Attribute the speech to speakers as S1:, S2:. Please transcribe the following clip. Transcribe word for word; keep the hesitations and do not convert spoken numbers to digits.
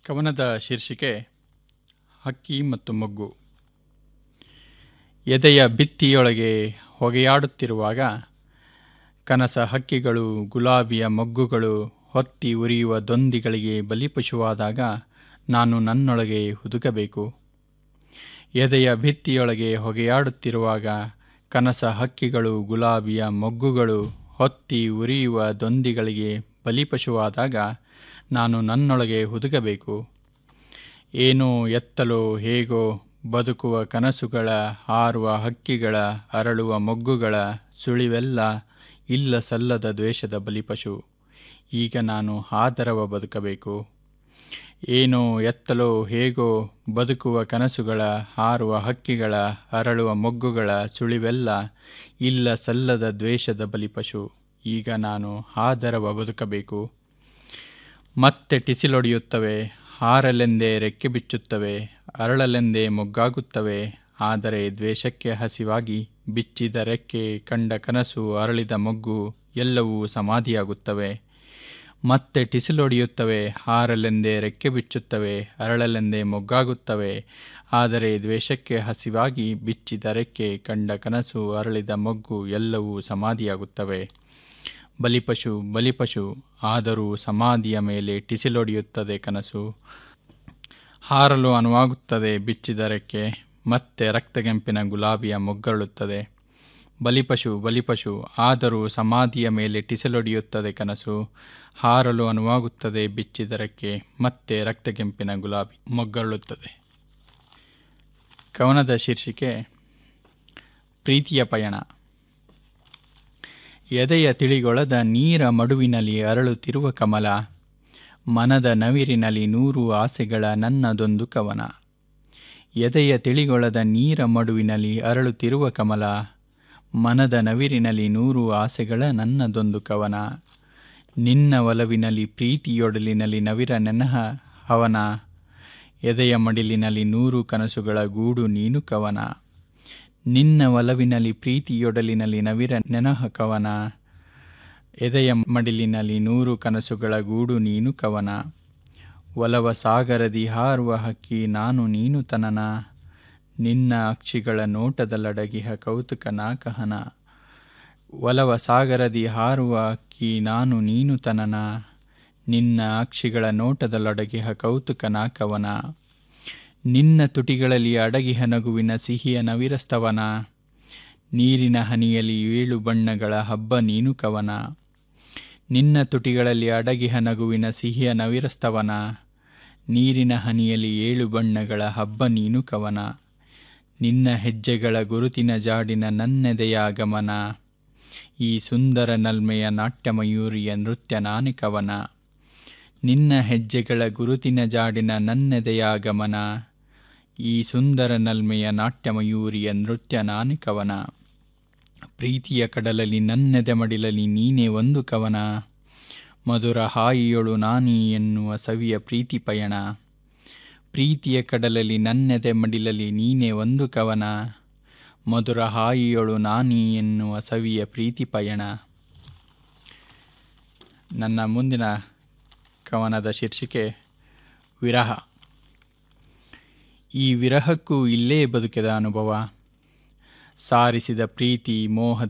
S1: ಕವನದ ಶೀರ್ಷಿಕೆ ಹಕ್ಕಿ ಮತ್ತು ಮೊಗ್ಗು. ಎದೆಯ ಭಿತ್ತಿಯೊಳಗೆ ಹೊಗೆಯಾಡುತ್ತಿರುವಾಗ ಕನಸ ಹಕ್ಕಿಗಳು ಗುಲಾಬಿಯ ಮೊಗ್ಗುಗಳು ಹೊತ್ತಿ ಉರಿಯುವ ದೊಂದಿಗಳಿಗೆ ಬಲಿಪಶುವಾದಾಗ ನಾನು ನನ್ನೊಳಗೆ ಹುದುಕಬೇಕು. ಎದೆಯ ಭಿತ್ತಿಯೊಳಗೆ ಹೊಗೆಯಾಡುತ್ತಿರುವಾಗ ಕನಸ ಹಕ್ಕಿಗಳು ಗುಲಾಬಿಯ ಮೊಗ್ಗುಗಳು ಹೊತ್ತಿ ಉರಿಯುವ ದೊಂದಿಗಳಿಗೆ ಬಲಿಪಶುವಾದಾಗ ನಾನು ನನ್ನೊಳಗೆ ಹುದುಕಬೇಕು. ಏನೋ ಎತ್ತಲೋ ಹೇಗೋ ಬದುಕುವ ಕನಸುಗಳ ಹಾರುವ ಹಕ್ಕಿಗಳ ಅರಳುವ ಮೊಗ್ಗುಗಳ ಸುಳಿವೆಲ್ಲ ಇಲ್ಲ ಸಲ್ಲದ ದ್ವೇಷದ ಬಲಿಪಶು. ಈಗ ನಾನು ಆದರವ ಬದುಕಬೇಕು. ಏನೋ ಎತ್ತಲೋ ಹೇಗೋ ಬದುಕುವ ಕನಸುಗಳ ಹಾರುವ ಹಕ್ಕಿಗಳ ಅರಳುವ ಮೊಗ್ಗುಗಳ ಸುಳಿವೆಲ್ಲ ಇಲ್ಲ ಸಲ್ಲದ ದ್ವೇಷದ ಬಲಿಪಶು. ಈಗ ನಾನು ಆದರವ ಬದುಕಬೇಕು. ಮತ್ತೆ ಟಿಸಿಲೊಡೆಯುತ್ತವೆ, ಹಾರಲೆಂದೇ ರೆಕ್ಕೆ ಬಿಚ್ಚುತ್ತವೆ, ಅರಳಲೆಂದೇ ಮೊಗ್ಗಾಗುತ್ತವೆ. ಆದರೆ ದ್ವೇಷಕ್ಕೆ ಹಸಿವಾಗಿ ಬಿಚ್ಚಿದ ರೆಕ್ಕೆ, ಕಂಡ ಕನಸು, ಅರಳಿದ ಮೊಗ್ಗು ಎಲ್ಲವೂ ಸಮಾಧಿಯಾಗುತ್ತವೆ. ಮತ್ತೆ ಟಿಸಿಲೊಡೆಯುತ್ತವೆ, ಹಾರಲೆಂದೇ ರೆಕ್ಕೆ ಬಿಚ್ಚುತ್ತವೆ, ಅರಳಲೆಂದೇ ಮೊಗ್ಗಾಗುತ್ತವೆ. ಆದರೆ ದ್ವೇಷಕ್ಕೆ ಹಸಿವಾಗಿ ಬಿಚ್ಚಿದ ರೆಕ್ಕೆ, ಕಂಡ ಕನಸು, ಅರಳಿದ ಮೊಗ್ಗು ಎಲ್ಲವೂ ಸಮಾಧಿಯಾಗುತ್ತವೆ. ಬಲಿಪಶು ಬಲಿಪಶು ಆದರೂ ಸಮಾಧಿಯ ಮೇಲೆ ಟಿಸಿಲೊಡೆಯುತ್ತದೆ ಕನಸು. ಹಾರಲು ಅನುವಾಗುತ್ತದೆ ಬಿಚ್ಚಿದ ರೆಕ್ಕೆ, ಮತ್ತೆ ರಕ್ತಗೆಂಪಿನ ಗುಲಾಬಿಯ ಮೊಗ್ಗರಳುತ್ತದೆ. ಬಲಿಪಶು ಬಲಿಪಶು ಆದರೂ ಸಮಾಧಿಯ ಮೇಲೆ ಟಿಸಿಲೊಡೆಯುತ್ತದೆ ಕನಸು. ಹಾರಲು ಅನುವಾಗುತ್ತದೆ ಬಿಚ್ಚಿದ ರೆಕ್ಕೆ, ಮತ್ತೆ ರಕ್ತಗೆಂಪಿನ ಗುಲಾಬಿ ಮೊಗ್ಗರಳುತ್ತದೆ. ಕವನದ ಶೀರ್ಷಿಕೆ ಪ್ರೀತಿಯ ಪಯಣ. ಎದೆಯ ತಿಳಿಗೊಳದ ನೀರ ಮಡುವಿನಲ್ಲಿ ಅರಳುತ್ತಿರುವ ಕಮಲ, ಮನದ ನವಿರಿನಲ್ಲಿ ನೂರು ಆಸೆಗಳ ನನ್ನದೊಂದು ಕವನ. ಎದೆಯ ತಿಳಿಗೊಳದ ನೀರ ಮಡುವಿನಲ್ಲಿ ಅರಳುತ್ತಿರುವ ಕಮಲ, ಮನದ ನವಿರಿನಲ್ಲಿ ನೂರು ಆಸೆಗಳ ನನ್ನದೊಂದು ಕವನ. ನಿನ್ನ ಒಲವಿನಲ್ಲಿ ಪ್ರೀತಿಯೊಡಲಿನಲ್ಲಿ ನವಿರ ನೆನಹ ಹವನ, ಎದೆಯ ಮಡಿಲಿನಲ್ಲಿ ನೂರು ಕನಸುಗಳ ಗೂಡು ನೀನು ಕವನ. ನಿನ್ನ ಒಲವಿನಲ್ಲಿ ಪ್ರೀತಿಯೊಡಲಿನಲ್ಲಿ ನವಿರ ನೆನಹ ಕವನ, ಎದೆಯ ಮಡಿಲಿನಲ್ಲಿ ನೂರು ಕನಸುಗಳ ಗೂಡು ನೀನು ಕವನ. ಒಲವ ಸಾಗರದಿ ಹಾರುವ ಹಕ್ಕಿ ನಾನು ನೀನು ತನನ, ನಿನ್ನ ಅಕ್ಷಿಗಳ ನೋಟದಲ್ಲಡಗಿಹ ಕೌತುಕ ನಾ ಕಹನ. ಒಲವ ಸಾಗರದಿ ಹಾರುವ ಹಕ್ಕಿ ನಾನು ನೀನು ತನನ, ನಿನ್ನ ಅಕ್ಷಿಗಳ ನೋಟದಲ್ಲಡಗಿಹ ಕೌತುಕ ನಾ ಕವನ. ನಿನ್ನ ತುಟಿಗಳಲ್ಲಿ ಅಡಗಿಹ ನಗುವಿನ ಸಿಹಿಯ ನವಿರಸ್ತವನ, ನೀರಿನ ಹನಿಯಲ್ಲಿ ಏಳು ಬಣ್ಣಗಳ ಹಬ್ಬ ನೀನು ಕವನ. ನಿನ್ನ ತುಟಿಗಳಲ್ಲಿ ಅಡಗಿಹ ನಗುವಿನ ಸಿಹಿಯ ನವಿರಸ್ತವನ, ನೀರಿನ ಹನಿಯಲ್ಲಿ ಏಳು ಬಣ್ಣಗಳ ಹಬ್ಬ ನೀನು ಕವನ. ನಿನ್ನ ಹೆಜ್ಜೆಗಳ ಗುರುತಿನ ಜಾಡಿನ ನನ್ನೆದೆಯ ಆಗಮನ, ಈ ಸುಂದರ ನಲ್ಮೆಯ ನಾಟ್ಯಮಯೂರಿಯ ನೃತ್ಯ ನಾನೇ ಕವನ. ನಿನ್ನ ಹೆಜ್ಜೆಗಳ ಗುರುತಿನ ಜಾಡಿನ ನನ್ನೆದೆಯ ಆಗಮನ, ಈ ಸುಂದರ ನಲ್ಮೆಯ ನಾಟ್ಯಮಯೂರಿಯ ನೃತ್ಯ ನಾನೇ ಕವನ. ಪ್ರೀತಿಯ ಕಡಲಲ್ಲಿ ನನ್ನೆದೆ ಮಡಿಲಲ್ಲಿ ನೀನೇ ಒಂದು ಕವನ, ಮಧುರ ಹಾಯಿಯೊಳು ನಾನೀ ಎನ್ನುವ ಸವಿಯ ಪ್ರೀತಿ ಪಯಣ. ಪ್ರೀತಿಯ ಕಡಲಲ್ಲಿ ನನ್ನೆದೆ ಮಡಿಲಲ್ಲಿ ನೀನೇ ಒಂದು ಕವನ, ಮಧುರ ಹಾಯಿಯೊಳು ನಾನೀ ಎನ್ನುವ ಸವಿಯ ಪ್ರೀತಿ ಪಯಣ. ನನ್ನ ಮುಂದಿನ ಕವನದ ಶೀರ್ಷಿಕೆ ವಿರಹ. ಈ ವಿರಹಕ್ಕೂ ಇಲ್ಲೇ ಬದುಕಿದ ಅನುಭವ, ಸಾರಿಸಿದ ಪ್ರೀತಿ ಮೋಹದ